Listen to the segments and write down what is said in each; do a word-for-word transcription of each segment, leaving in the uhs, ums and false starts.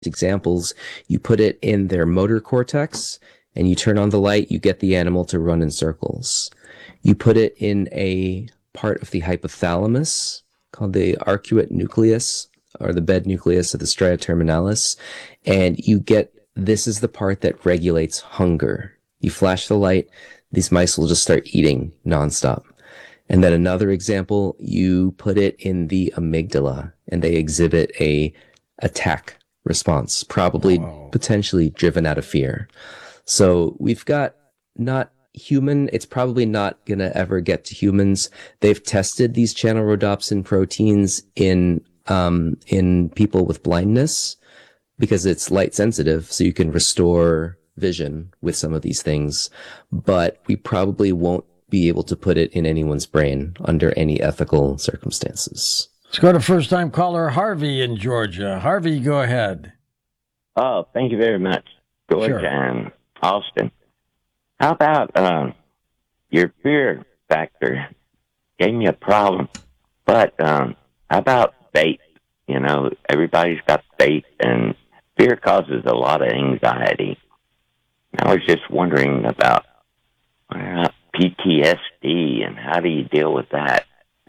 examples, you put it in their motor cortex and you turn on the light, you get the animal to run in circles. You put it in a part of the hypothalamus called the arcuate nucleus, or the bed nucleus of the stria terminalis, and you get, this is the part that regulates hunger. You flash the light, these mice will just start eating nonstop. And then another example, you put it in the amygdala and they exhibit a attack response, probably Wow. potentially driven out of fear. So we've got not human, it's probably not going to ever get to humans. They've tested these channel rhodopsin proteins in um, in people with blindness because it's light sensitive, so you can restore vision with some of these things. But we probably won't be able to put it in anyone's brain under any ethical circumstances. Let's go to first-time caller Harvey in Georgia. Harvey, go ahead. Oh, thank you very much, George Sure. and Austin. How about um, your fear factor gave me a problem, but um, how about faith? You know, everybody's got faith, and fear causes a lot of anxiety. I was just wondering about uh, P T S D and how do you deal with that?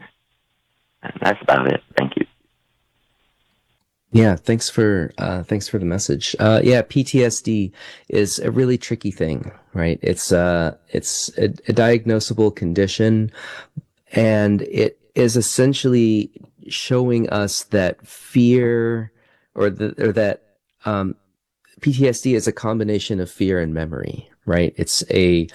And that's about it. Thank you. Yeah, thanks for uh, thanks for the message. Uh, yeah, P T S D is a really tricky thing, right? It's uh, it's a, a diagnosable condition, and it is essentially showing us that fear, or the or that um, P T S D is a combination of fear and memory, right? It's a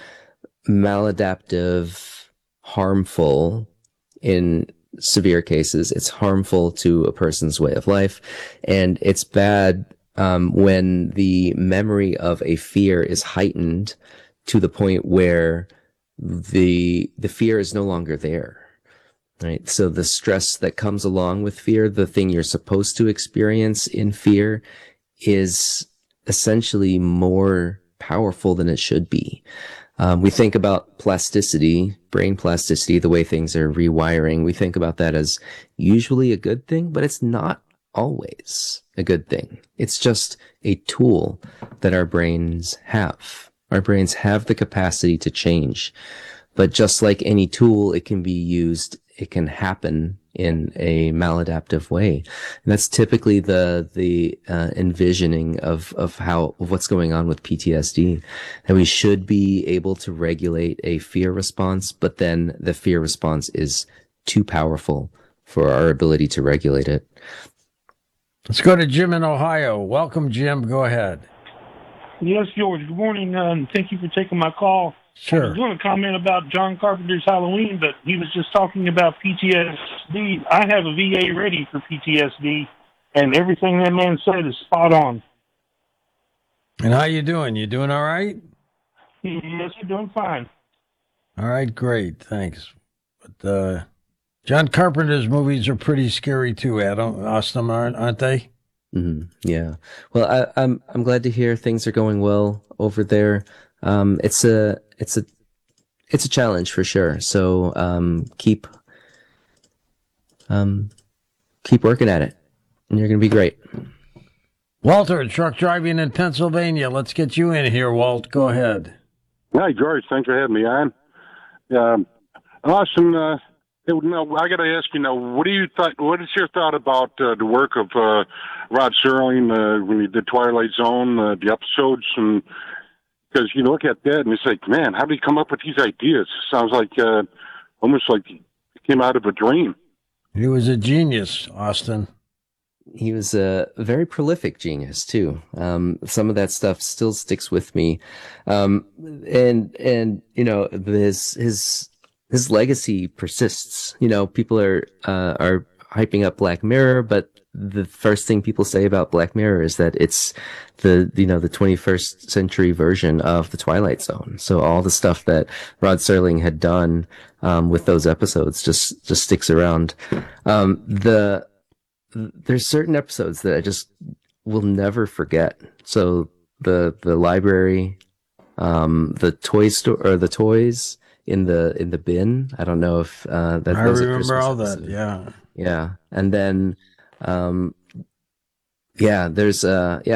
maladaptive, harmful in severe cases. It's harmful to a person's way of life, and it's bad um, when the memory of a fear is heightened to the point where the the fear is no longer there. Right. So the stress that comes along with fear, the thing you're supposed to experience in fear, is essentially more powerful than it should be. Um, we think about plasticity, brain plasticity, the way things are rewiring. We think about that as usually a good thing, but it's not always a good thing. It's just a tool that our brains have. Our brains have the capacity to change. But just like any tool, it can be used, it can happen in a maladaptive way. And that's typically the the uh, envisioning of of how of what's going on with P T S D. That we should be able to regulate a fear response, but then the fear response is too powerful for our ability to regulate it. Let's go to Jim in Ohio. Welcome, Jim. Go ahead. Yes, George. Good morning, uh, and thank you for taking my call. I Sure. was going to comment about John Carpenter's Halloween, but he was just talking about P T S D. I have a V A ready for P T S D, and everything that man said is spot on. And how you doing? You doing all right? Yes, you're doing fine. All right, great. Thanks. But uh, John Carpenter's movies are pretty scary too, Adam. Austin, aren't, aren't they? Mm-hmm. Yeah. Well, I, I'm I'm glad to hear things are going well over there. Um, it's a it's a it's a challenge for sure. So um, keep um, keep working at it, and you're gonna be great. Walter, truck driving in Pennsylvania. Let's get you in here, Walt. Go ahead. Hi, George. Thanks for having me on. Um, Austin, uh, it, no, I got to ask you now. What do you thought? What is your thought about uh, the work of uh, Rod Serling uh, when he did Twilight Zone, uh, the episodes, and because you look at that and it's like, man, how did he come up with these ideas? Sounds like uh, almost like he came out of a dream. He was a genius, Austin. He was a very prolific genius too. Um, some of that stuff still sticks with me, um, and and you know his his his legacy persists. You know, people are uh, are hyping up Black Mirror, but the first thing people say about Black Mirror is that it's the you know the twenty-first century version of the Twilight Zone. So all the stuff that Rod Serling had done um, with those episodes just just sticks around. Um, the There's certain episodes that I just will never forget. So the the library, um, the toy store or the toys in the in the bin. I don't know if uh, that. I those are remember Christmas all that. episodes. Yeah. Yeah, and then um, Yeah, there's uh, yeah.